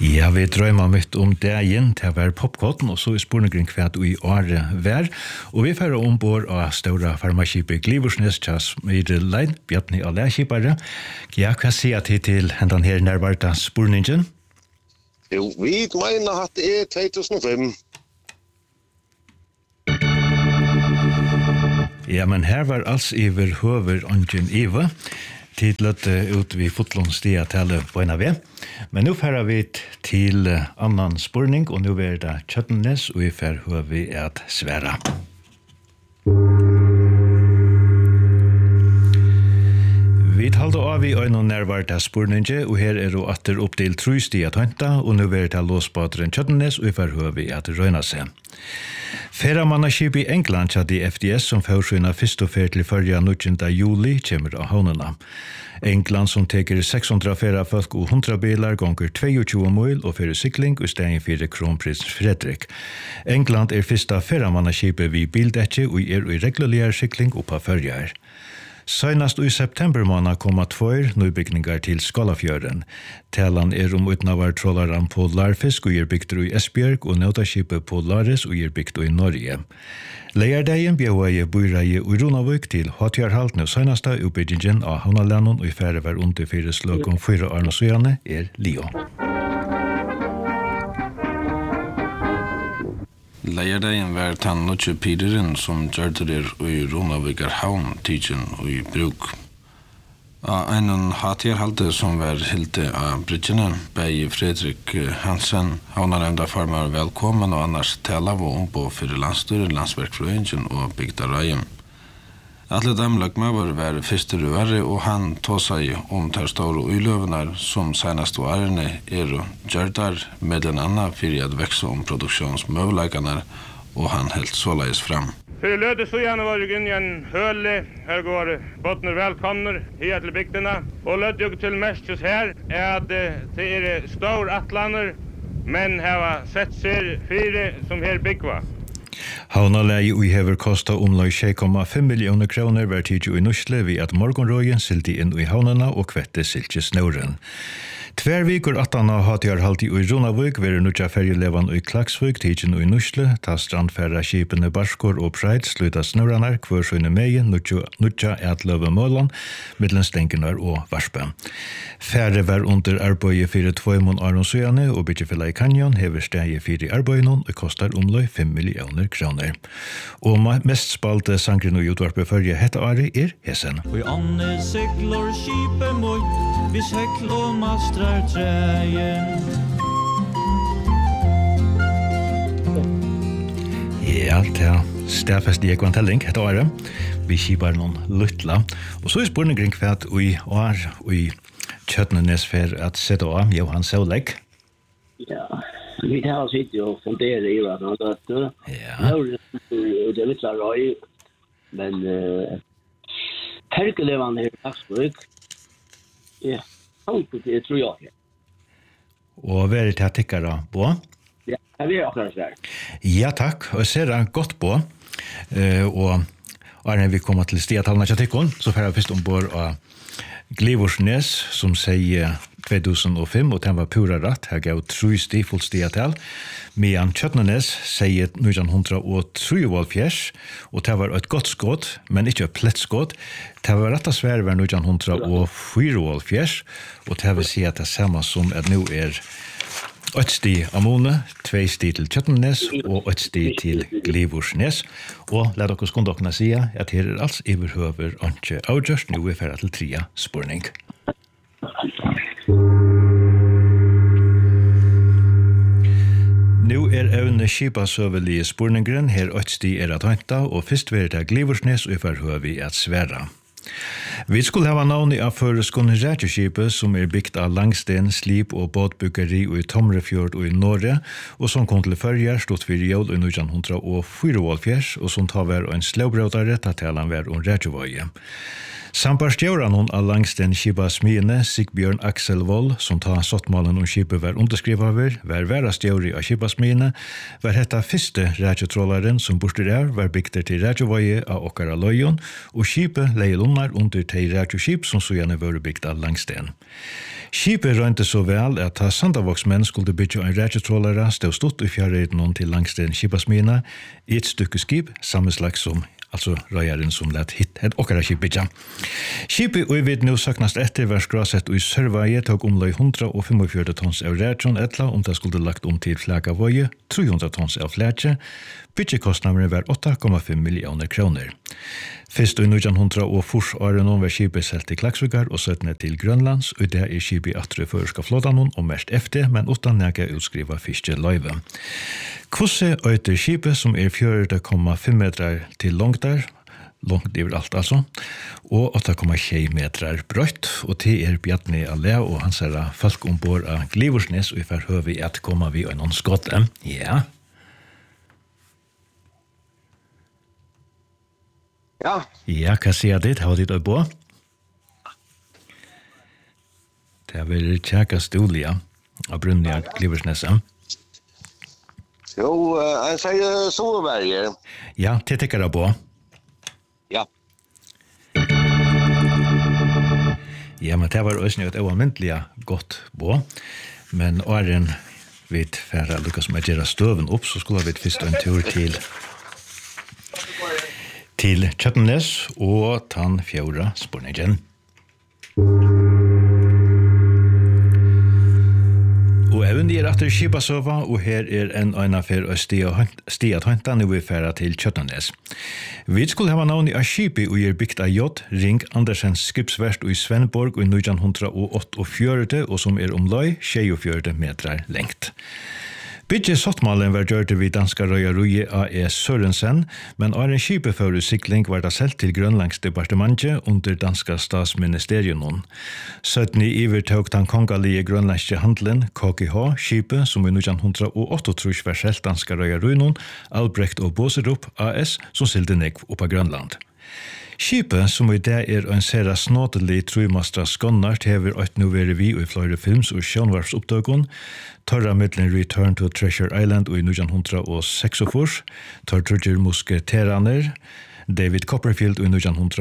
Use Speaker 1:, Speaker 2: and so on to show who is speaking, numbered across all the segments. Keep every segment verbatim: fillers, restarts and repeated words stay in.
Speaker 1: Ja, vi drømmer mitt om dagen til å være popkorten, og så er spørningen hva i året vær. Og vi fører ombord av store farmaskipet Glivursnes til Smidelein, Bjarni og Lærskipere. Ja, hva sier jeg til hendan her nærvarte spørningen?
Speaker 2: Jo, vi mener at det er två tusen og fem.
Speaker 1: Ja, men her var alls iver høver ongen Iva. Tid løtte ut vi fotlån stia tale på en av vi. Men nå fører vi til annan spurning, og nå er det Kjøttenes, og vi fører høver vi at svære. Vi talte av i øyne nærvarte spurninge, og her er det atter opp til tru stia tøynta, og nå er det låsbaderen Kjøttenes, og vi fører høver vi at røyna seg. Ferramannskip i England hadde F D S som førsynna fyrst og fer til førja nittonde juli kommer av havnene. England som teker seks hundre færa folk og hundre bilar gonger tjueto mil og fyrir sykling og stegen fyrir kronprins Fredrik. England er fyrsta ferramannskipet vi bildekje og er i regulær sykling oppa førjar. Senast i september måned kom at tvær nybygningar til Skålafjøren. Talan er om utnavar trollaren på Larfisk og er bygd i Esbjørg og nøtaskipet på Lares og er bygd i Norge. Leierdeien bjøver bøyreie i Ronavøk til Hatjarhalten og senasta utbyggingen av Havnalennon og i færre var under fire slag om fyra Arnosøyane er Lio.
Speaker 3: Leierdeien var tann notje pideren som gjørter i Ronavigar havn tidsen og i bruk. Av en hatjarhalte som var hilte av bridgene, bei Fredrik Hansen, havnaremda farmar velkommen og annars tala var ombå for landstyret, landsverkfrøyngen og bygda røyen. Alle dem løgmaver var første røvere, og han tog seg om tar store uiløvenar som senast årene er gjørdar med den annan fyrir at vekse om produksjonsmøvleikene, og han helt såleis fram.
Speaker 4: For løte så gjerne var det inn i en høle, her går båtner velkomner her til bygdene, og løte jo til mestes her er at det er stor atlaner, men her var sett ser fire som her bygva.
Speaker 1: Havnaleie ui hever kosta omlag seks komma fem millioner kroner hver tidlig i Nusle ved at morgonrøyen silti inn i havnene og kvette silti snøren. Tver vikur attana hatjar halti i Ronavøk veru nutja ferjelevan i Klaksvøk tidsin i Nusle, ta strandfæra skipene Barskor og Preid sluta snøranar hver søyne megin nutja etløve målan, middelen stenkenar og varspe. Færre var under arbeidet fyrir tvøymon Aronsøyane og Bytjefella i Kanjon hever stegi fyrir arbeidet og kostar omløy fem millioner kroner. Og mest spalte sangren og utvarpe førje hette ari er hesen.
Speaker 5: Og i anne seglar skipet mot, vi segl og mastrar træen.
Speaker 1: Ja, det er stedfest i ekvantelling hette ari. Vi kipar noen luttla. Og så er spørningen hva vi er i Kjøttenes for at sette av Johan Saulegg.
Speaker 6: Ja, vi tar oss hit og funderer i hva han har døtt.
Speaker 1: Ja.
Speaker 6: Det er litt av røy, men perkelevan her i Dagsbruk, ja, han på det tror jeg.
Speaker 1: Og hva er det til tikkere da, Bo?
Speaker 6: Ja, det er akkurat svært.
Speaker 1: Ja, takk. Og jeg ser det godt på. Og når vi kommer til stiatalene til tikkene, så får jeg først ombord av Glivursnes, som sier två tusen og fem, og den var pura rett. Her gav tru sti fullt stiatal. Mian Kjøttenes sier nitton trettiotre, og det var et godt skåd, men ikke et plett skåd. Det var rett og svære var nitton fyrtiofire, og det vil si at det er samme som at nå er ett sti Amone, två sti til Kjøttenes og ett sti til Glivursnes. Og la dere skundokna si at her er alls iverhøver ikke avgjørst, nå er ferdig til tria spurning. Nå er evne skipasøvelige spurningren, her ett sti er at henta, og først vil det Glivursnes og iverhøver vi at sværa. Vi skulle hava navn i Afføreskåne rætjeskipet som er bygd av Langsten, Slip og båtbyggeri i Tomrefjord og i Norge, og som kom til førjer stått for jól i nitton fyrtiofire, og som tar vær en slåbrødare til talan vær om rætjevøye. Sambarstjøren hon av langsten skipasmiene Sigbjørn Axel Woll, som tar sottmalen om skipet var underskrivet over, var værastjøri av skipasmiene, var hetta første rætjetrollaren som borster er, var bygter til rætjevøye av okkara løyon, og skipet leie lunnar under til rætjeskip som så gjerne var bygd av langsten. Skipet rønte så vel at ta sandavoksmenn skulle bygge en rætjetrollare stod stått i fjærreiden til langsten skipasmiene i et stykke skip, samme slags som altså røyaren som lett hit et okkara skipbytja. Skipet og vid nu saknast etter var skrasett og i Sørvaje tog omløy one hundred fifty-four tons av rætjon etla om det skulle lagt om til flagavøye, three hundred tons av flætje. Byggekostnadene var eight komma five millioner kroner. Først i nineteen forty-åren var skipet selt til Klaksvíkar og søttene til Grønlands, og det er skipet atre føreska flådanon og mest efter, men utan nega utskriva fiske løyve. Kvosse øyter skipet som er four komma five metrar til longtar, langt over alt altså, og eight komma five metrar brøtt, og til er Bjarni Allé og hans herra folk ombord av Glivursnes, og i fær høver vi at komma vi og noen skotte. Ja.
Speaker 2: Ja.
Speaker 1: Ja, hva sier ditt? Hva ditt å bo? Det er vel tjekka stolia av Brunja Glivursneset.
Speaker 2: Jo, uh, jeg sier Solberger.
Speaker 1: Ja, det tykker jeg på.
Speaker 2: Ja.
Speaker 1: Ja, men det var også et ualmyndelig godt på. Men åren vi færre lykkes med å gjøre støven opp, så skulle vi først en tur til til Kjøttenes og tann fjorda spurningen. Og evnen er etter Skipasøva, og her er en øyne for å stia tøynta når vi færa til Kjøttenes. Vi skulle hava navn i a skipi og er bygd av J. Ring Andersens skipsverst i Svenborg i nineteen forty-eight og som er omløy twenty-four metrar lengt. Bygge sottmalen var gjørte vid danska røyaruje A E Sørensen, men av en skipeføre sikling var det selv til Grønlandsdepartementet under danska statsministerium. Søttni ivertøk den kongalige grønlandske handelen K G H, skipet som i nineteen eighty-three var selv danska røyarujen, Albrecht og Boserup A S, som silte negv oppa Grønland. Skipet, som i dag er en sera snåtelig trumastra skonnart, hever eit nu veri vi i flere films og sjånvarpsoppdøkken, torra middelen Return to Treasure Island i nineteen sixty-six, tar trudger musketeraner, David Copperfield i nineteen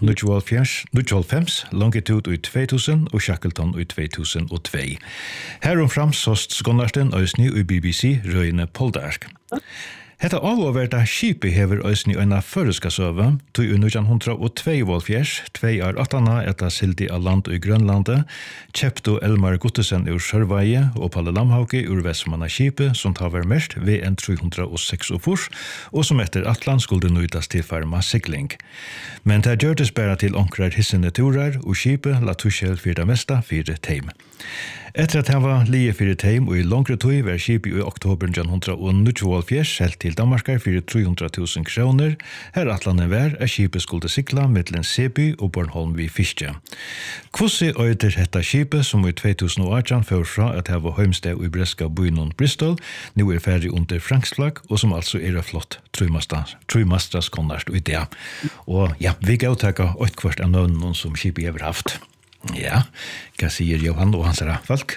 Speaker 1: ninety-five, Longitude i two thousand og Shackleton i two thousand two. Heromfram såst skonnarten øysni i B B C Røyne Poldark. Hetta avverta skipet hever øysni øyna føreska søve, tog i nineteen twenty-two, tvei år attana etta sildi av land i Grønlandet, kjepto Elmar Guttesen ur Sørvaje og Palle Lamhauke ur Vestmanna skipet, som tar var mest V N three oh six, og som etter Atlant skulle nøytas til farma sikling. Men det gjørtes bare til onkrar hissende turar, og skipet la tuskjel fyrir det mesta fyrir teim. Etter at han var lie fyrir teim og i langre tøy var skipet i oktober nineteen ninety-five helt til Danmarkar fyrir three hundred thousand kroner, her atlanen var at skipet skulle sikla mittlen Seby og Bornholm vi fiske. Kvossi øyder hetta skipet som i two thousand eighteen fyrir fra at han var heimsteg i breska byen Bristol, nu er ferdig under Franksflagg, og som altså er flott trumastras konnast ut det. Og ja, vi gav takka oit kvart av nøvnen som skipet har haft. Ja, hva sier Johan og hans folk?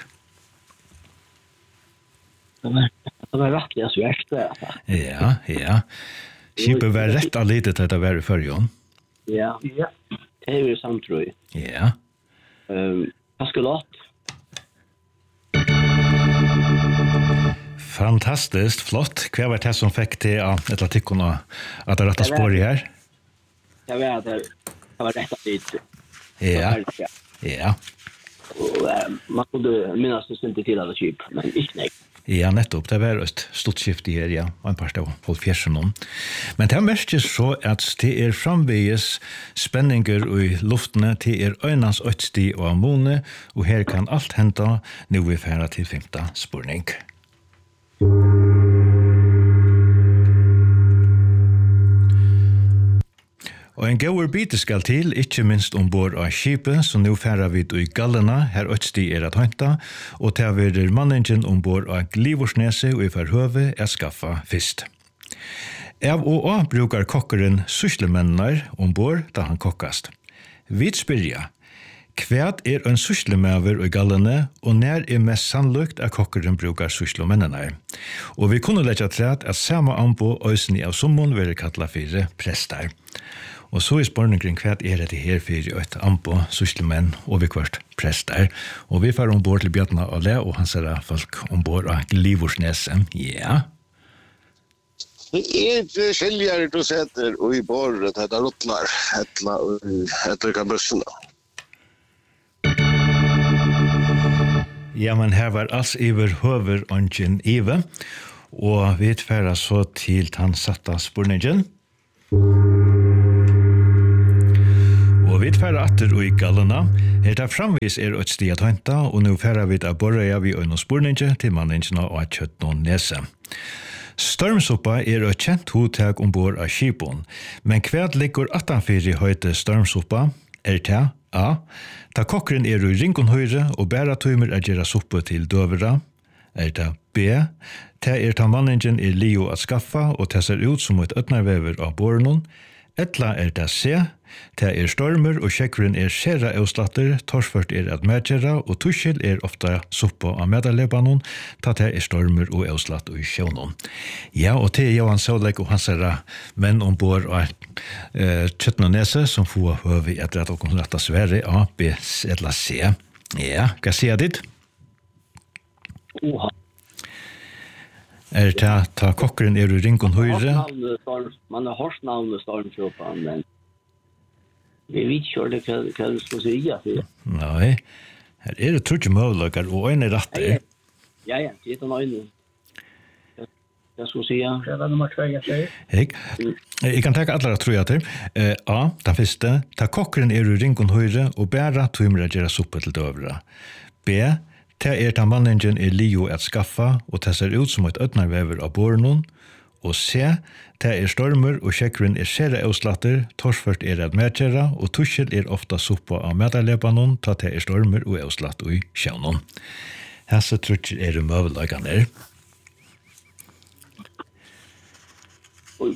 Speaker 6: Det var, det var rettelig svært det.
Speaker 1: Ja, ja. Skipet var rett av lite til å være før, Jon.
Speaker 6: Ja, ja. Det er jo samt, tror jeg.
Speaker 1: Ja.
Speaker 6: Um, Paskulat.
Speaker 1: Fantastisk, flott. Hva var det som fikk til at et artikken at det rett av spår i her?
Speaker 6: Jeg vet at det, det var rett av lite.
Speaker 1: Ja, ja.
Speaker 6: Og um, man kunne minnes det stund til alle skip, men ikke nek.
Speaker 1: Ja, nettopp. Det var et stort skift i her, ja. Og en part av Polfjersen om. Men det er mest så at det er framveges spenninger i luftene til er øynens øytsti og ammone, og her kan alt hente nå vi færa til femte spurning. Og en gauur bite skal til, ikke minst ombord av skipet, så nå færa vi i Gallena, her øtsti er at hanta, og til vi manningen ombord av Glivursneset og i Færhøve er skaffa fyrst. Av og av brukar kokkeren syslemennene ombord da han kokkast. Vi spyrja, kvært er en syslemever i gallene, og nær er mest sannlykt at kokkeren brukar syslomennene. Og vi kunne lette træt at samme anbo øysene av sommon vil kalla fire prestar. Og så er spørningen kvært er det her for et anbo, syslemenn og vi kvart prestar. Og vi får ombord til Bjartna og Le, og han ser folk ombord av Glivorsnesen. Ja.
Speaker 2: Det er skiljer du setter og i båret etter rottlar, etter kabussene.
Speaker 1: Ja, men her var alls iver høver ongen ive, og vi tverra så til den satta spurningen. Og vi tverra atter og i gallena. Heta framvis er et sti at henta, og nå færra vi av borreia vi øyne spurningen til manningene og kjøttnån nese. Stormsoppa er et kjent hodtag ombord av skipon, men hver ligger attanfyrir høyte stormsoppa er til A. Ta kokkeren er i ringon høyre og bæra tøymer at gjøre suppe til døvera. Er det B. Ta er ta manningen er lio at skaffa og ta ser ut som et øtnarvever av bornon. Etla er det C. Ta er stormer og sjekkeren er skjera avslatter, torsført er at medgjera og tuskil er ofta suppe av medalebanon, ta ta er stormer og avslatt og sjånon. Ja, og til Johan Saudek og hans herra menn ombord av eh, Kjøttnånese som får høve etter at dere retta svære A, B eller C. Ja, hva sier ditt?
Speaker 6: Oha.
Speaker 1: Er det ta, ta kokkeren er i ringon høyre?
Speaker 6: Man har hørt navnet stormsoppa, men vi vet ikke det hva, hva du skal si ja til.
Speaker 1: Nei, her er det trutje møvløkker og øyne ratter.
Speaker 6: Ja, ja, det er den øyne. Jeg skal si ja. Det er nummer tve, jeg sier.
Speaker 1: Jeg, jeg kan takke alle tror jeg til. Uh, A, den første, ta kokkeren er i ringon høyre og bæra tøymer at gjøre suppe til døvere. B, ta er ta manningen er lio at skaffa og ta ser ut som et øtnarvever av bornon. Og C, ta er stormer og sjekkeren er skjere avslatter, torsført er at medgjera og tuskil er ofta suppa av medalebanon, ta ta er stormer og avslatt og sjånon. Hesse trutjer er det møvelagene er.
Speaker 6: Oi.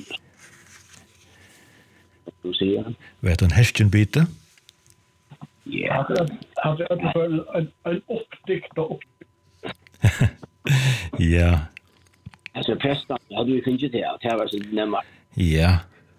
Speaker 6: Du sier.
Speaker 1: Vet du en herskenbite?
Speaker 6: Ja.
Speaker 7: Hadde jeg for en oppdikt og oppdikt.
Speaker 1: Ja.
Speaker 6: Altså, presten, hadde vi finnet det, at det var så nemmere.
Speaker 1: Ja.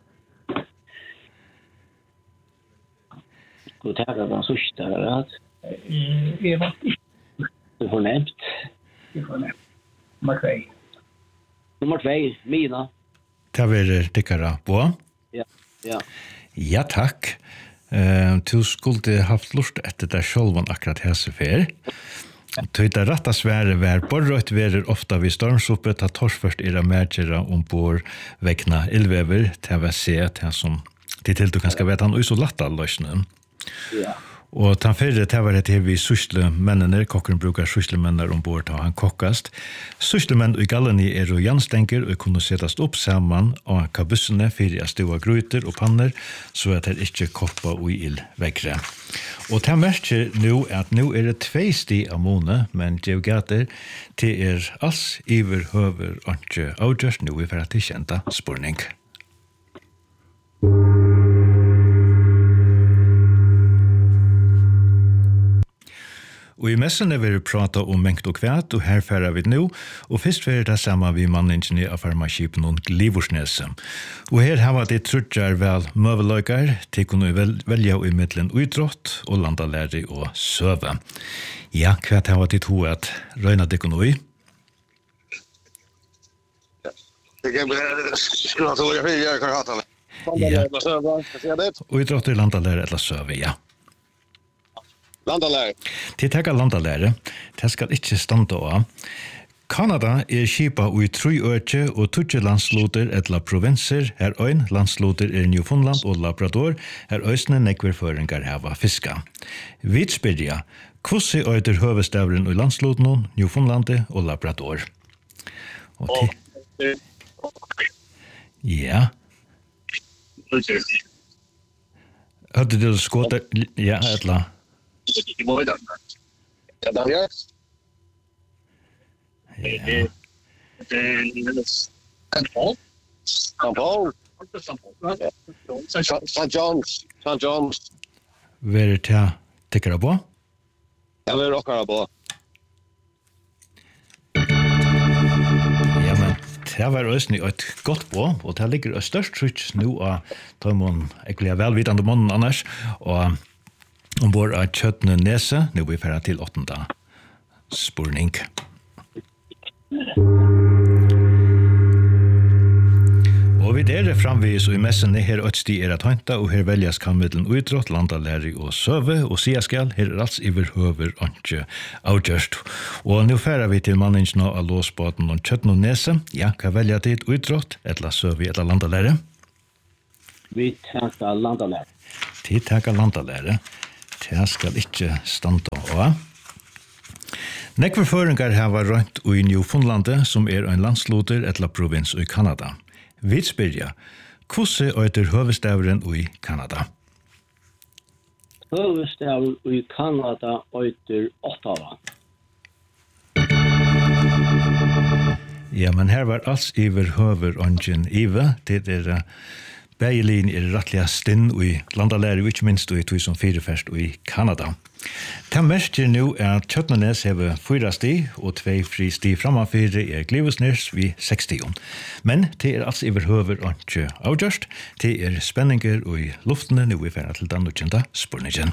Speaker 6: Og det var den sørste, eller hva?
Speaker 7: Jeg var ikke.
Speaker 6: Det er fornemt.
Speaker 7: Det er fornemt. Nummer tve.
Speaker 6: Nummer tve, Mina.
Speaker 1: Ta vil tikkara på?
Speaker 6: Ja, ja.
Speaker 1: Ja, takk. Uh, du skulle haft lust etter deg sjølven akkurat hese fer. Tøyta ratta svære vær borrøyt verer ofta vid stormsuppe ta torsførst era medgjera ombord vekna ildvever til å se til som til til du kanskje vet han er så latta løsnen.
Speaker 6: Ja.
Speaker 1: Og ta fyrre til var det til vi sysle mennene, kokkeren brukar sysle menner ombord til han kokkast. Sysle menn i galleni er og janstenker og kunne setast opp sammen av kabussene fyrir å stå gryter og panner så at det ikke koppa og ild vekkre. Og ta merker nu at nu er det tvei sti av måne, men Geogater til er alls iver høver og ikke avgjørst nu i for at de kjenta spurning. Og i messen er vi prata om mengt og kvæt, og her færer vi nå, og først er det samme vi manningen av farmaskipen og Glivorsnese. Og her har vi det trutjar vel møveløyker, til kunne vel, velge i middelen utrått, og landalæri og søve. Ja, kvæt har vi det to at røyna det kunne i?
Speaker 2: Det kan bli skruva til å gjøre hva hatt han.
Speaker 1: Utrått i landalæri eller søve, ja.
Speaker 2: Landalære.
Speaker 1: Til tekka landalære, det skal ikke standa av. Kanada er skipa i tru øke og tutje landsloter etla provinser, her øyn landsloter er Newfoundland og Labrador, her øysene nekver føringar hava fiska. Vitspyrja, hvordan øyder høvestavren i landsloten, Newfoundland og Labrador? Og til... Ja. Hadde du skått... Ja, etla...
Speaker 2: I måten. Ja, da gjør.
Speaker 1: Ja.
Speaker 2: Saint Paul. Saint Paul. Saint John's. Saint John's.
Speaker 1: Ver ta tycker på?
Speaker 2: Jag vill rocka på.
Speaker 1: Ja, men det var også et godt bra, og det ligger et størst trykk nå av Tøymon, egentlig velvitende måneden annars, og ombord av Kjøttene Nese, nå er vi ferdig til åttende spurning. Og vi der framvis og i messen her et sti er at hanta, og her velges kan middelen utrått, landalæri og søve, og sier skal, her er alls iver høver ikke avgjørst. Og nå færer vi til manningen av låsbåten og Kjøttene Nese. Ja, hva velger tid utrått, etla søve, etla landalæri?
Speaker 6: Vi takker landalæri.
Speaker 1: Tid takker landalæri. Det skal ikke standa av. Nekver føringar her var rønt i Newfoundlandet, som er en landsloter etla provins i Kanada. Vi spyrja, hvordan øyter høvestavren i Kanada?
Speaker 6: Høvestavren i Kanada øyter Ottawa.
Speaker 1: Ja, men her var alls iver høver ongen ive, det er Beielin er rettelig stinn i landalæri, ikke minst i tusen fire først i Kanada. Det mest nå er at Kjøttnenes har fyra sti, og tvei fri sti framafyre er Glivesnes vi seksti. Men det er altså iverhøver og ikke avgjørst. Det er spenninger i luftene nå i ferdig til den ukjente spurningen.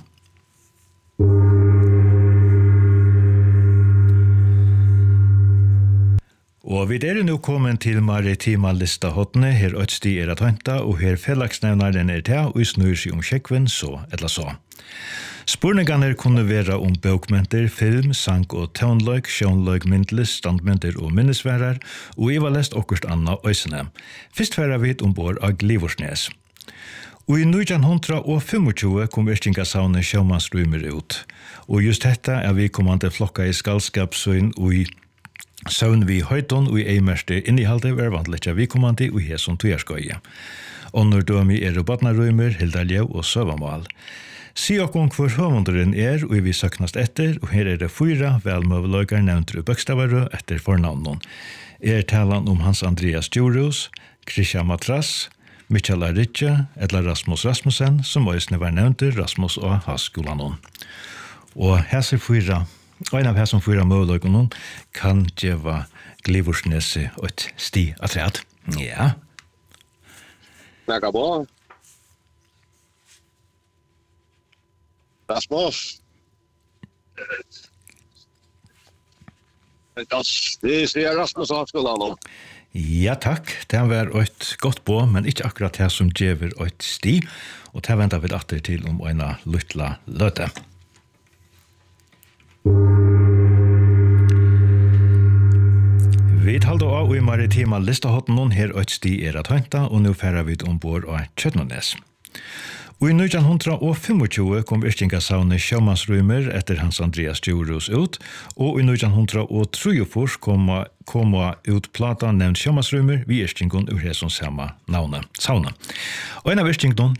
Speaker 1: Og vi er nå kommet til maritima lista hotne, her øtsti er at hanta, og her fellagsnevnaren er til, og snur seg om kjekven, så eller så. Spurningene kunne være om bøkmenter, film, sang og tøvnløg, sjønløg, myndles, standmenter og minnesværer, og i var lest okkurst anna øysene. Først færa vi ombord av Glivorsnes. Og i nitjan femogtjúgu kom Yrkingasavnet Sjømannsrymmer ut, og just dette er vi kommande flokka i skalskapsøyn og i Søvn vi høyton og i eimerste innihalde var vantletja vi kommandi og hæsson tujarskøye. Ånder dømi er badnarøymer, hildaljau og søvamal. Si okkong hvor høvunderen er og vi søknast etter, og her er det fyra velmøveløygar nevntre bøkstavarø etter fornavnon. Er talan om Hans Andreas Djurus, Krisha Matras, Michael Aritja, eller Rasmus Rasmussen, som òsne var nevnte Rasmus og Haskulanon. Og hæser fyra Og en av her som fyra møveløyene kan djeva Glivorsnese og et sti atreat. Ja.
Speaker 2: Mega bra. Rasmus. Det sier Rasmus og Haskulanon.
Speaker 1: Ja, takk. Det var et godt på, men ikke akkurat her som djever et sti. Og det venter vi atter til om en luttla løte. Vi talte av i maritima listahotten her et sti er at henta, og nå færer vi ombord av Kjøttnenes. Og i nitjan femogtjúgu kom Yrkingasavnet Sjømannsrymmer etter Hans Andreas Djurus ut, og i nitjan trýogfýrs kom, kom ut plata nevnt Sjømannsrymmer vi Yrkingon ur hæsson sama navne, sauna. Og en av Yrkingon